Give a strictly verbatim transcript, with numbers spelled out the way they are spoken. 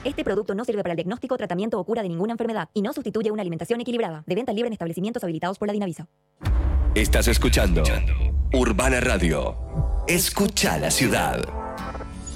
Este producto no sirve para el diagnóstico, tratamiento o cura de ninguna enfermedad y no sustituye una alimentación equilibrada. De venta libre en establecimientos habilitados por la Dinavisa. Estás escuchando Urbana Radio. Escucha la ciudad.